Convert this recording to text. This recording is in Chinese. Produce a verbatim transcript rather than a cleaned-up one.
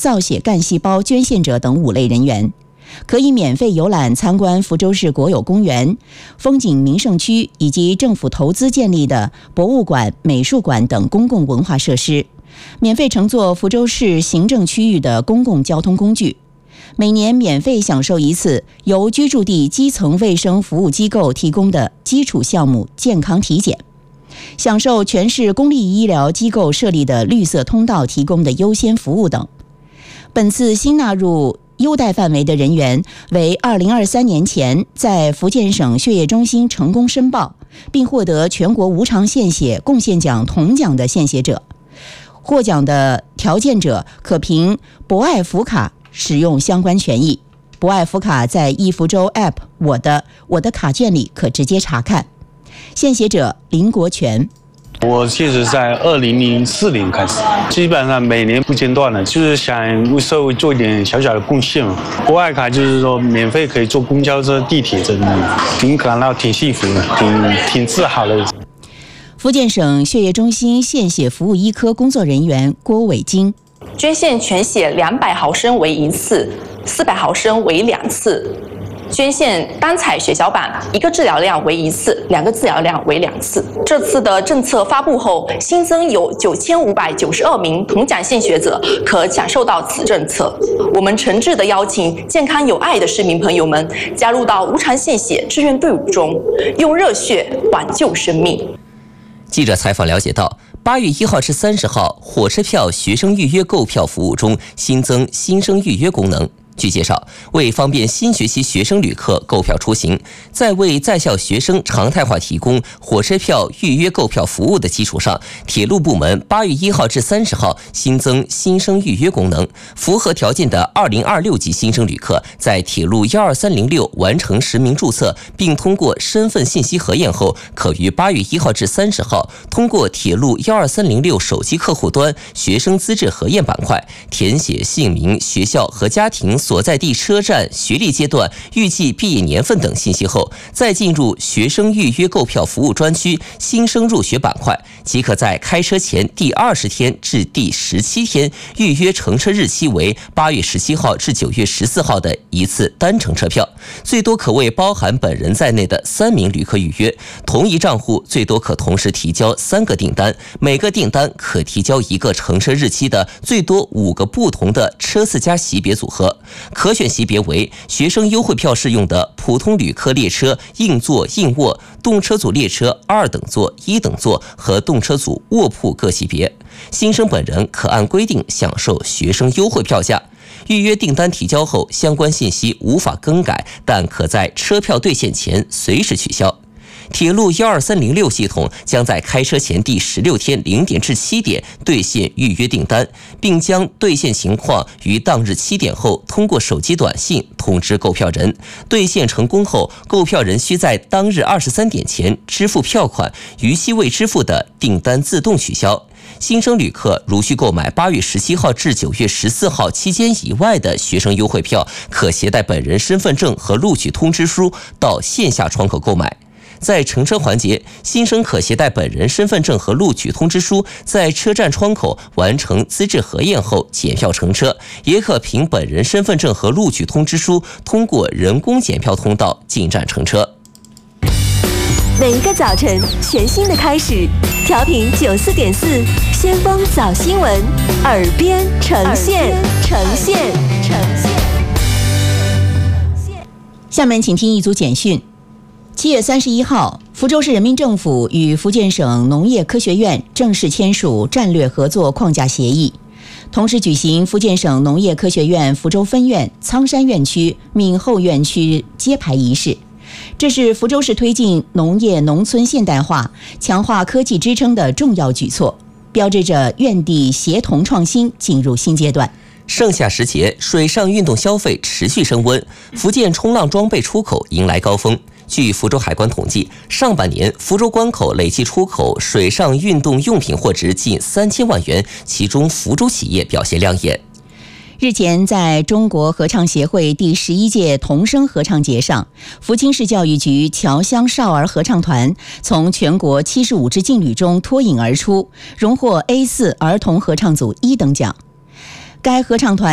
造血干细胞捐献者等五类人员，可以免费游览参观福州市国有公园、风景名胜区以及政府投资建立的博物馆、美术馆等公共文化设施，免费乘坐福州市行政区域的公共交通工具，每年免费享受一次由居住地基层卫生服务机构提供的基础项目健康体检，享受全市公立医疗机构设立的绿色通道提供的优先服务等。本次新纳入优待范围的人员为二零二三年前在福建省血液中心成功申报并获得全国无偿献血贡献奖铜奖的献血者。获奖的条件者可凭博爱福卡使用相关权益。博爱福卡在易福州 App 我的我的卡券里可直接查看。献血者林国权。 我其实在二零零四年开始，基本上每年不间断的，就是想为社会做一点小小的贡献嘛。博爱卡就是说免费可以坐公交车、地铁，真的挺感到挺幸福的，挺挺自豪的。 福建省血液中心献血服务一科工作人员郭伟金。 捐献全血两百毫升为一次，四百毫升为两次。捐献单采血小板，一个治疗量为一次，两个治疗量为两次。这次的政策发布后，新增有九千五百九十二名铜奖献血者可享受到此政策。我们诚挚地邀请健康有爱的市民朋友们加入到无偿献血志愿队伍中，用热血挽救生命。 记者采访了解到，八月一号至三十号，火车票学生预约购票服务中新增新生预约功能。据介绍，为方便新学期学生旅客购票出行，在为在校学生常态化提供火车票预约购票服务的基础上，铁路部门八月一号至三十号新增新生预约功能。符合条件的二零二六级新生旅客，在铁路一二三零六完成实名注册，并通过身份信息核验后，可于八月一号至三十号通过铁路一二三零六手机客户端学生资质核验板块填写姓名、学校和家庭所在地车站、学历阶段、预计毕业年份等信息后，再进入学生预约购票服务专区新生入学板块，即可在开车前第二十天至第十七天预约乘车日期为八月十七号至九月十四号的一次单程车票，最多可为包含本人在内的三名旅客预约。同一账户最多可同时提交三个订单，每个订单可提交一个乘车日期的最多五个不同的车次加级别组合。可选级别为学生优惠票适用的普通旅客列车硬座硬卧、动车组列车二等座、一等座和动车组卧铺各级别。新生本人可按规定享受学生优惠票价。预约订单提交后，相关信息无法更改，但可在车票兑现前随时取消。铁路一二三零六系统将在开车前第十六天零点至七点兑现预约订单，并将兑现情况于当日七点后通过手机短信通知购票人。兑现成功后，购票人需在当日二十三点前支付票款，逾期未支付的订单自动取消。新生旅客如需购买八月十七号至九月十四号期间以外的学生优惠票，可携带本人身份证和录取通知书到线下窗口购买。在乘车环节，新生可携带本人身份证和录取通知书，在车站窗口完成资质核验后检票乘车，也可凭本人身份证和录取通知书通过人工检票通道进站乘车。 每一个早晨，全新的开始，调频九四点四，先锋早新闻，耳边呈现，呈现，呈现。 下面请听一组简讯。七月三十一号，福州市人民政府与福建省农业科学院正式签署战略合作框架协议，同时举行福建省农业科学院福州分院、苍山院区、闽后院区揭牌仪式。这是福州市推进农业农村现代化、强化科技支撑的重要举措，标志着院地协同创新进入新阶段。 盛夏时节，水上运动消费持续升温，福建冲浪装备出口迎来高峰。据福州海关统计，上半年福州关口累计出口水上运动用品货值近三千万元，其中福州企业表现亮眼。 日前，在中国合唱协会第十一届童声合唱节上，福清市教育局侨乡少儿合唱团从全国七十五支劲旅中脱颖而出，荣获 A 四 儿童合唱组一等奖。该合唱团